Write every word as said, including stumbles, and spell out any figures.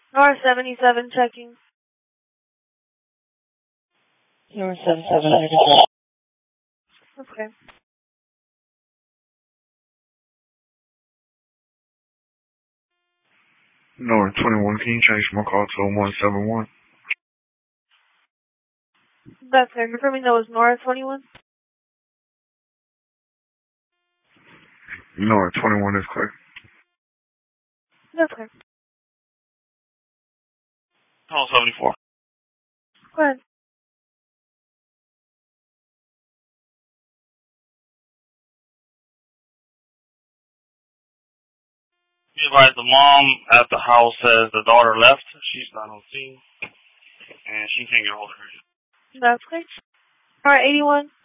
Nora seventy-seven checking. Nora seventy-seven. Okay. Nora twenty-one, can you change my call to one seven one? That's fair. Confirming that was Nora twenty-one? Nora twenty-one is clear. That's clear. Call seventy-four. Go ahead. Be advised, the mom at the house says the daughter left. She's not on scene. And she can't get a hold of her. That's clear. Alright, eighty-one.